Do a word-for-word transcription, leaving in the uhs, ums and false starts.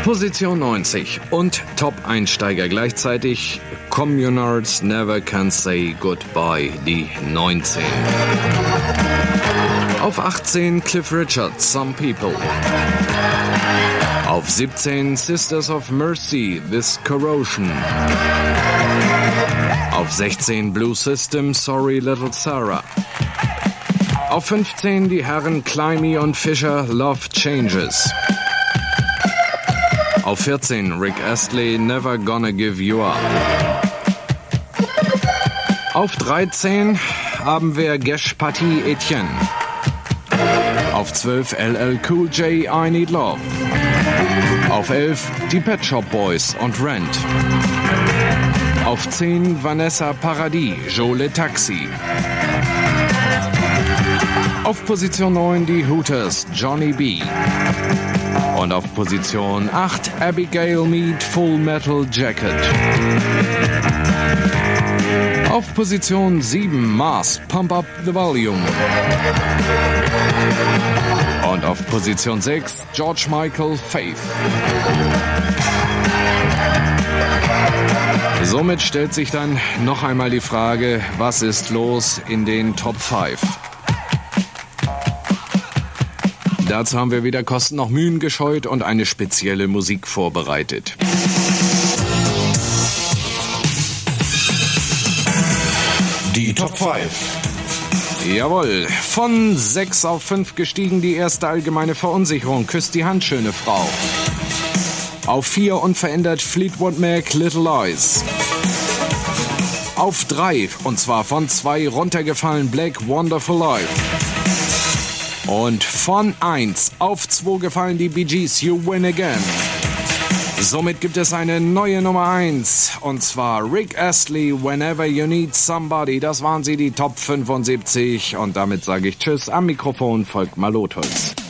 Position neunzig und Top-Einsteiger gleichzeitig. Communards Never Can Say Goodbye, die neunzehn. Auf achtzehn Cliff Richard, Some People. Auf siebzehn Sisters of Mercy, This Corrosion. Auf sechzehn Blue System, Sorry Little Sarah. Auf fünfzehn die Herren Climby und Fisher, Love Changes. Auf vierzehn Rick Astley, Never Gonna Give You Up. Auf dreizehn haben wir Gesh Patti Etienne. Auf zwölf L L Cool J, I Need Love. Auf elf die Pet Shop Boys und Rent. Auf zehn Vanessa Paradis, Joe Taxi. Auf Position neun die Hooters, Johnny B. Und auf Position acht Abigail Mead, Full Metal Jacket. Auf Position sieben Mars, Pump Up the Volume. Und auf Position sechs George Michael, Faith. Somit stellt sich dann noch einmal die Frage, was ist los in den Top fünf? Dazu haben wir weder Kosten noch Mühen gescheut und eine spezielle Musik vorbereitet. Die Top fünf. Jawohl, von sechs auf fünf gestiegen die erste allgemeine Verunsicherung, küsst die Hand, schöne Frau. Auf vier unverändert Fleetwood Mac, Little Lies. Auf drei, und zwar von zwei runtergefallen, Black, Wonderful Life. Und von eins auf zwei gefallen die Bee Gees, You Win Again. Somit gibt es eine neue Nummer eins, und zwar Rick Astley, Whenever You Need Somebody. Das waren sie, die Top fünfundsiebzig, und damit sage ich Tschüss. Am Mikrofon folgt Malotholz.